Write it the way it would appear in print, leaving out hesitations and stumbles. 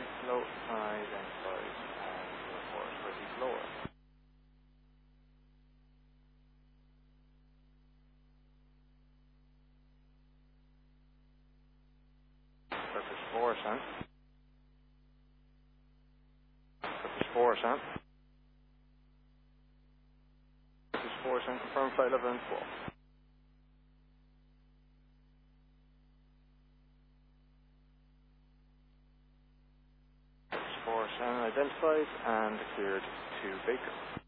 low, identified, and report where he's lower. Purpose 4, son. Purpose 4, son. Purpose 4, son. Confirm flight level and 4. Purpose 4, son. Identified and cleared to Baker.